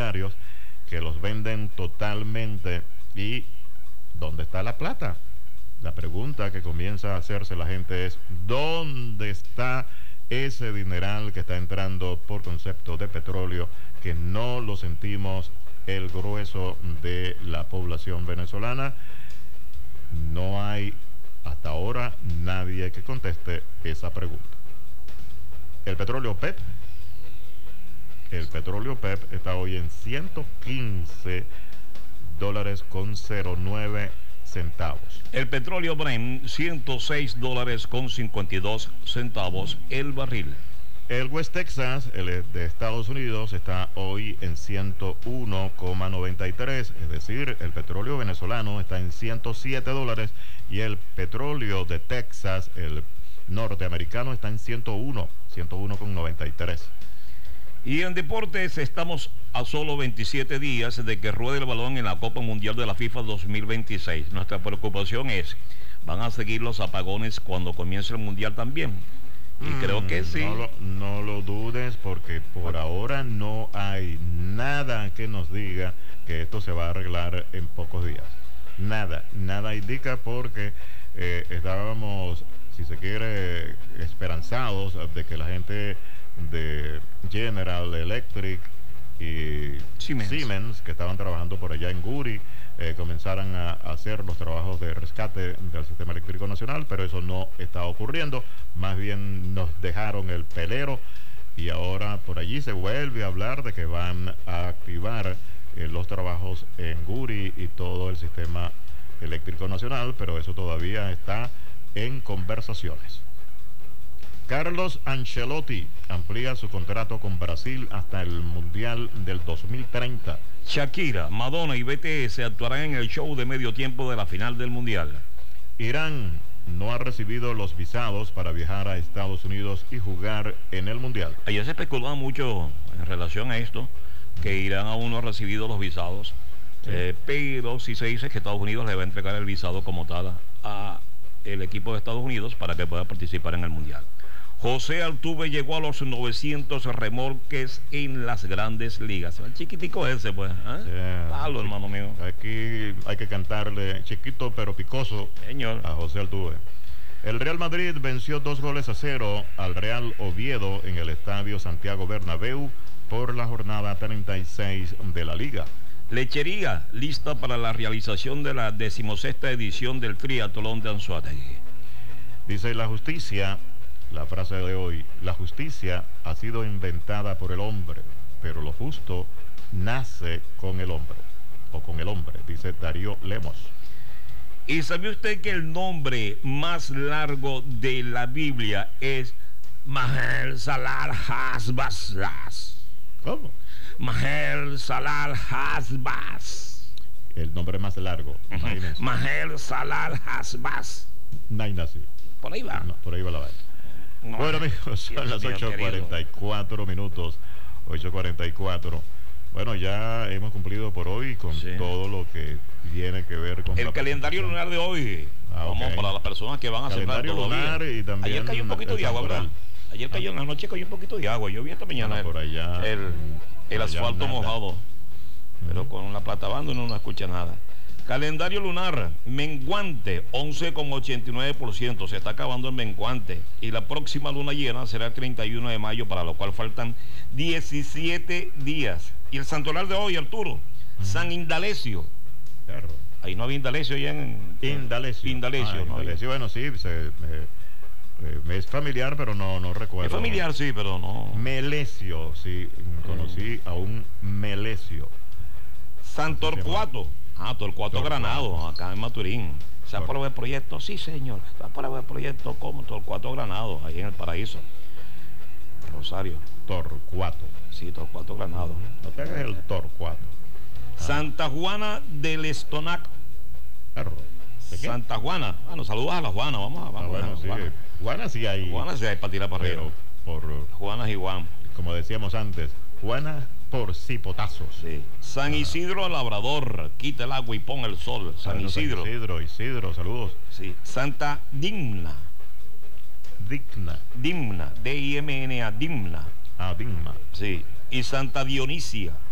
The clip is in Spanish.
secundarios que los venden totalmente. ¿Y dónde está la plata? La pregunta que comienza a hacerse la gente es: ¿dónde está ese dineral que está entrando por concepto de petróleo, que no lo sentimos el grueso de la población venezolana? No hay hasta ahora nadie que conteste esa pregunta. El petróleo PEP está hoy en $115.09. El petróleo Brent, $106.52 el barril. El West Texas, el de Estados Unidos, está hoy en 101,93, es decir, el petróleo venezolano está en $107 y el petróleo de Texas, el norteamericano, está en 101,93. Y en deportes estamos a solo 27 días de que ruede el balón en la Copa Mundial de la FIFA 2026. Nuestra preocupación es, ¿van a seguir los apagones cuando comience el Mundial también? Y creo que sí. No lo dudes, porque por ahora no hay nada que nos diga que esto se va a arreglar en pocos días. Nada indica, porque estábamos, si se quiere, esperanzados de que la gente de General Electric y Siemens, que estaban trabajando por allá en Guri, comenzaran a hacer los trabajos de rescate del sistema eléctrico nacional, pero eso no está ocurriendo. Más bien nos dejaron el pelero, y ahora por allí se vuelve a hablar de que van a activar los trabajos en Guri y todo el sistema eléctrico nacional, pero eso todavía está en conversaciones. Carlos Ancelotti amplía su contrato con Brasil hasta el Mundial del 2030. Shakira, Madonna y BTS actuarán en el show de medio tiempo de la final del Mundial. Irán no ha recibido los visados para viajar a Estados Unidos y jugar en el Mundial. Ayer se especulaba mucho en relación a esto, que Irán aún no ha recibido los visados, sí. Pero sí se dice que Estados Unidos le va a entregar el visado como tal a el equipo de Estados Unidos para que pueda participar en el Mundial. José Altuve llegó a los 900 remolques en las grandes ligas. El chiquitico ese, pues. Sí, Palo, hermano mío. Aquí hay que cantarle chiquito pero picoso, señor, a José Altuve. El Real Madrid venció 2-0 al Real Oviedo en el Estadio Santiago Bernabéu por la jornada 36 de la Liga. Lechería, lista para la realización de la 16ª edición del triatlón de Anzoátegui. Dice la justicia. La frase de hoy: la justicia ha sido inventada por el hombre, pero lo justo nace con el hombre, dice Darío Lemos. ¿Y sabe usted que el nombre más largo de la Biblia es Maher Salal Hasbaz? ¿Cómo? Maher Salal Hasbaz. El nombre más largo, imagínense. Maher Salal Hasbaz. Nainasi. Por ahí va. No, por ahí va la vaina. No, bueno, amigos, son las 8:44 minutos. 8:44. Bueno, ya hemos cumplido por hoy con todo lo que tiene que ver con el calendario lunar de hoy. Vamos, para las personas que van a sembrar lunar, y también ayer cayó un poquito de agua, ¿verdad? Ayer cayó en la noche, cayó un poquito de agua. Yo vi esta mañana por allá, el asfalto mojado, pero con la plata banda uno no escucha nada. Calendario lunar, menguante, 11,89%, se está acabando el menguante, y la próxima luna llena será el 31 de mayo, para lo cual faltan 17 días. Y el santoral de hoy, Arturo, San Indalecio. Claro. Ahí no había Indalecio ya en... Indalecio. Indalecio. Bueno, sí, me es familiar, pero no recuerdo. Es familiar, sí, pero no. Melesio, sí, conocí a un Melesio. San Torcuato. Torcuato Granado, acá en Maturín. ¿Se aprueba el proyecto? Sí, señor. ¿Se aprueba el proyecto? ¿Cómo? Torcuato Granado, ahí en el Paraíso. Rosario. Torcuato. Sí, Torcuato Granado. No te hagas el Torcuato. Santa Juana del Estonac. Santa Juana. Bueno, saludos a la Juana. Vamos bueno, sí. Juana sí hay. Juana sí hay para tirar para arriba. Por Juanas y Juan. Como decíamos antes, Juana por cipotazos. Sí. San Isidro Labrador, quita el agua y pon el sol. San Isidro. Isidro, saludos. Sí. Santa Dimna. Dimna, D-I-M-N-A, Dimna. Dimna. Sí. Y Santa Dionisia.